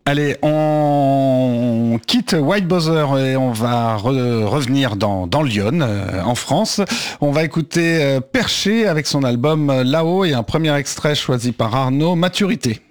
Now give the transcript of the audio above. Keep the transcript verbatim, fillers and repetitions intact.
Allez, on quitte White Bowser et on va re- revenir dans, dans Lyon, euh, en France. On va écouter euh, Perché avec son album euh, Là-haut et un premier extrait choisi par Arnaud, Maturité.